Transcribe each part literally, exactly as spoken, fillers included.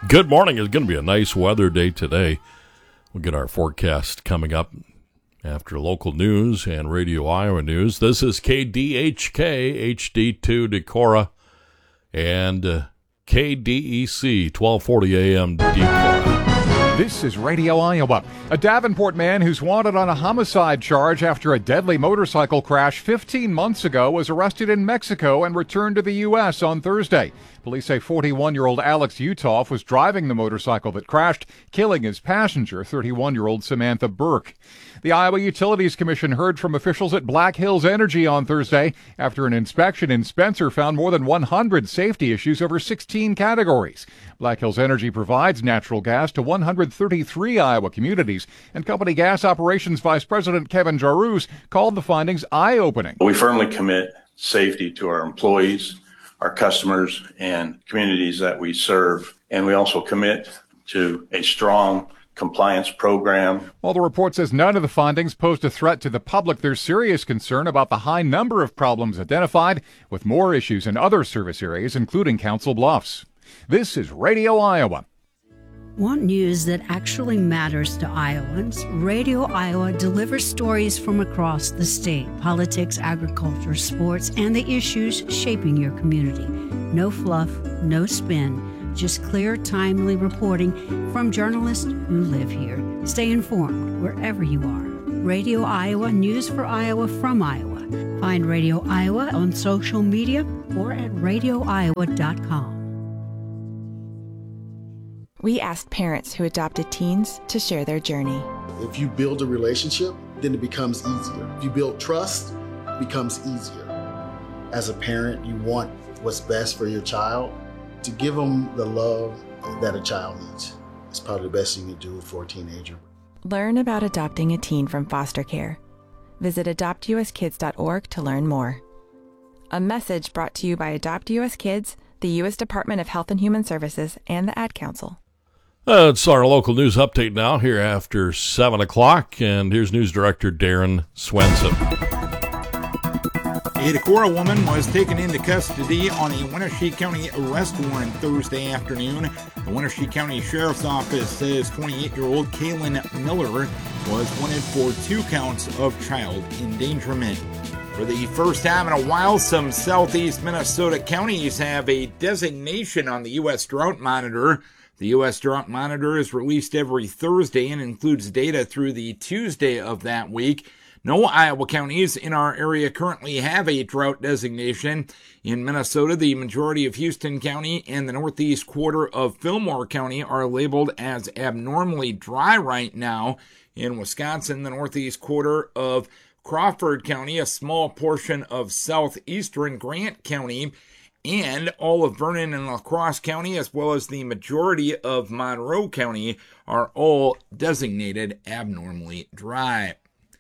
Good morning. It's going to be a nice weather day today. We'll get our forecast coming up after local news and Radio Iowa News. This is K D H K H D two Decorah and uh, K D E C twelve forty A M Decorah. This is Radio Iowa. A Davenport man who's wanted on a homicide charge after a deadly motorcycle crash fifteen months ago was arrested in Mexico and returned to the U S on Thursday. Police say forty-one-year-old Alex Utoff was driving the motorcycle that crashed, killing his passenger, thirty-one-year-old Samantha Burke. The Iowa Utilities Commission heard from officials at Black Hills Energy on Thursday after an inspection in Spencer found more than one hundred safety issues over sixteen categories. Black Hills Energy provides natural gas to one hundred thirty-three Iowa communities, and company gas operations vice president Kevin Jaruz called the findings eye-opening. We firmly commit safety to our employees, our customers, and communities that we serve, and we also commit to a strong compliance program. While the report says none of the findings posed a threat to the public, there's serious concern about the high number of problems identified, with more issues in other service areas, including Council Bluffs. This is Radio Iowa. Want news that actually matters to Iowans? Radio Iowa delivers stories from across the state, politics, agriculture, sports, and the issues shaping your community. No fluff, no spin, just clear, timely reporting from journalists who live here. Stay informed wherever you are. Radio Iowa, news for Iowa from Iowa. Find Radio Iowa on social media or at radio iowa dot com. We asked parents who adopted teens to share their journey. If you build a relationship, then it becomes easier. If you build trust, it becomes easier. As a parent, you want what's best for your child. To give them the love that a child needs is probably the best thing you can do for a teenager. Learn about adopting a teen from foster care. Visit adopt u s kids dot org to learn more. A message brought to you by Adopt U S Kids, the U S Department of Health and Human Services, and the Ad Council. Uh, it's our local news update now here after seven o'clock, and here's News Director Darren Swenson. A Decorah woman was taken into custody on a Wenatchee County arrest warrant Thursday afternoon. The Wenatchee County Sheriff's Office says twenty-eight-year-old Kaylin Miller was wanted for two counts of child endangerment. For the first time in a while, some southeast Minnesota counties have a designation on the U S Drought Monitor. The U S Drought Monitor is released every Thursday and includes data through the Tuesday of that week. No Iowa counties in our area currently have a drought designation. In Minnesota, the majority of Houston County and the northeast quarter of Fillmore County are labeled as abnormally dry right now. In Wisconsin, the northeast quarter of Crawford County, a small portion of southeastern Grant County, and all of Vernon and La Crosse County, as well as the majority of Monroe County, are all designated abnormally dry.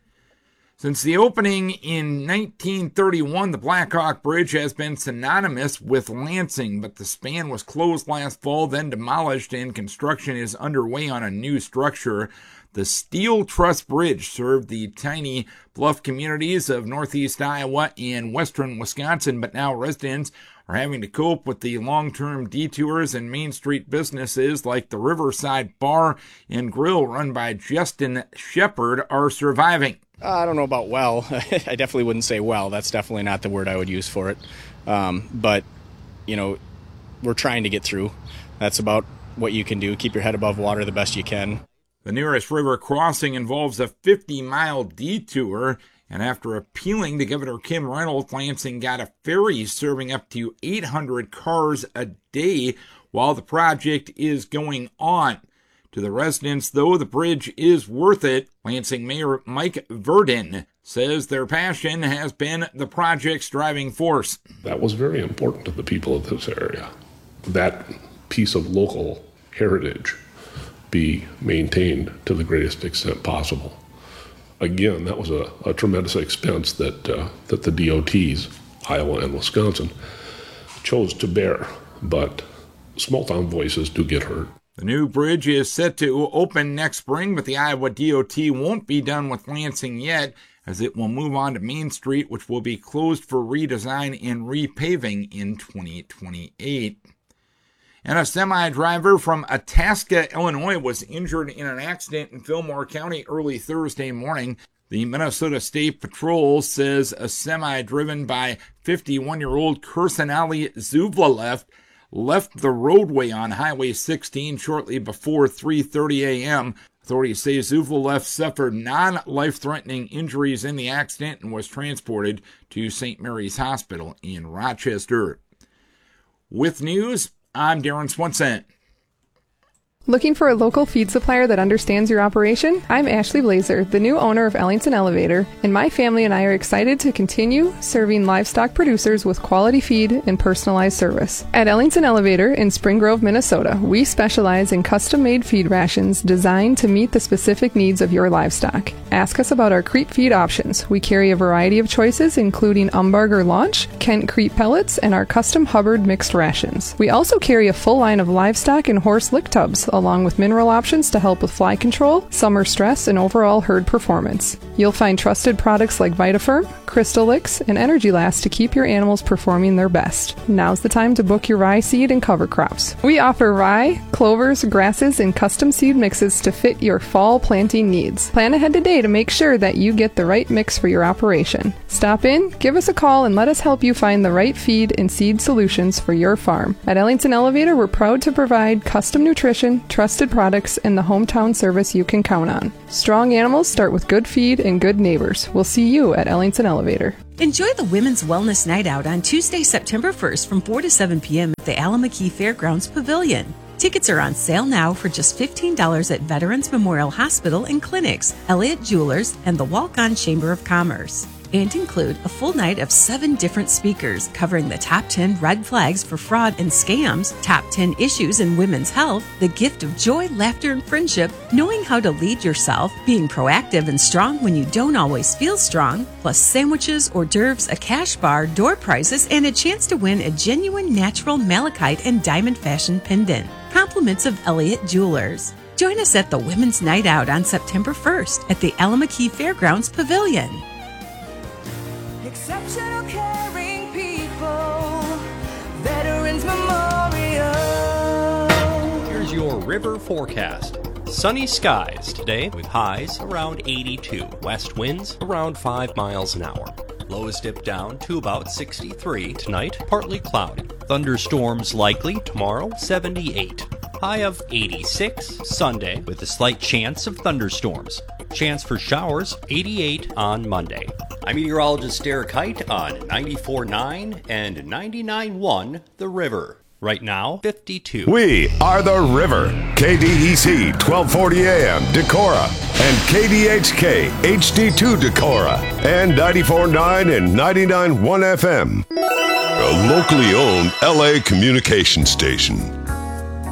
Since the opening in nineteen thirty-one, the Blackhawk Bridge has been synonymous with Lansing, but the span was closed last fall, then demolished, and construction is underway on a new structure. The Steel Truss Bridge served the tiny bluff communities of northeast Iowa and western Wisconsin, but now residents are having to cope with the long-term detours and Main Street businesses like the Riverside Bar and Grill run by Justin Shepard are surviving. I don't know about well. I definitely wouldn't say well. That's definitely not the word I would use for it. Um, but, you know, we're trying to get through. That's about what you can do. Keep your head above water the best you can. The nearest river crossing involves a fifty-mile detour, and after appealing to Governor Kim Reynolds, Lansing got a ferry serving up to eight hundred cars a day while the project is going on. To the residents, though, the bridge is worth it. Lansing Mayor Mike Verdin says their passion has been the project's driving force. That was very important to the people of this area. That piece of local heritage be maintained to the greatest extent possible. Again, that was a, a tremendous expense that uh, that the D O Ts, Iowa and Wisconsin, chose to bear, but small town voices do get heard. The new bridge is set to open next spring, but the Iowa D O T won't be done with Lansing yet, as it will move on to Main Street, which will be closed for redesign and repaving in twenty twenty-eight. And a semi-driver from Itasca, Illinois, was injured in an accident in Fillmore County early Thursday morning. The Minnesota State Patrol says a semi driven by fifty-one-year-old Kirsanali Zuvalev left the roadway on Highway sixteen shortly before three thirty a.m. Authorities say Zuvalev suffered non-life-threatening injuries in the accident and was transported to Saint Mary's Hospital in Rochester. With news, I'm Darren Swenson. Looking for a local feed supplier that understands your operation? I'm Ashley Blazer, the new owner of Ellington Elevator, and my family and I are excited to continue serving livestock producers with quality feed and personalized service. At Ellington Elevator in Spring Grove, Minnesota, we specialize in custom-made feed rations designed to meet the specific needs of your livestock. Ask us about our Crete feed options. We carry a variety of choices, including Umbarger Launch, Kent Crete pellets, and our custom Hubbard mixed rations. We also carry a full line of livestock and horse lick tubs, along with mineral options to help with fly control, summer stress, and overall herd performance. You'll find trusted products like VitaFirm, Crystal Licks, and Energy Last to keep your animals performing their best. Now's the time to book your rye seed and cover crops. We offer rye, clovers, grasses, and custom seed mixes to fit your fall planting needs. Plan ahead today to make sure that you get the right mix for your operation. Stop in, give us a call, and let us help you find the right feed and seed solutions for your farm. At Ellington Elevator, we're proud to provide custom nutrition, trusted products, and the hometown service you can count on. Strong animals start with good feed and good neighbors. We'll see you at Ellington Elevator. Enjoy the Women's Wellness Night Out on Tuesday, September first from four to seven p.m. at the Alameda Fairgrounds Pavilion. Tickets are on sale now for just fifteen dollars at Veterans Memorial Hospital and Clinics, Elliott Jewelers, and the Walk-On Chamber of Commerce. And include a full night of seven different speakers covering the top ten red flags for fraud and scams, top ten issues in women's health, the gift of joy, laughter, and friendship, knowing how to lead yourself, being proactive and strong when you don't always feel strong, plus sandwiches, hors d'oeuvres, a cash bar, door prizes, and a chance to win a genuine natural malachite and diamond fashion pendant. Compliments of Elliott Jewelers. Join us at the Women's Night Out on September first at the Alameda Fairgrounds Pavilion. Exceptional caring people, Veterans Memorial. Here's your river forecast. Sunny skies today with highs around eighty-two. West winds around five miles an hour. Lows dip down to about sixty-three. Tonight, partly cloudy. Thunderstorms likely tomorrow, seventy-eight. High of eighty-six. Sunday with a slight chance of thunderstorms. Chance for showers, eighty-eight on Monday. I'm meteorologist Derek Height on ninety-four point nine and ninety-nine point one The River. Right now, fifty-two. We are The River. K D E C twelve forty A M Decorah and K D H K H D two Decorah and ninety-four point nine and ninety-nine point one F M. A locally owned L A communication station.